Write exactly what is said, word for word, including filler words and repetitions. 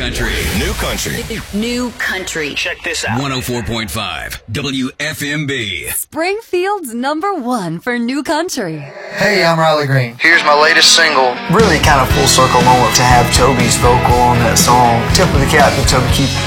country. New country. New country. Check this out. one oh four point five W F M B. Springfield's number one for new country. Hey, I'm Riley Green. Here's my latest single. Really kind of full circle moment to have Toby's vocal on that song. Tip of the cap to Toby Keith.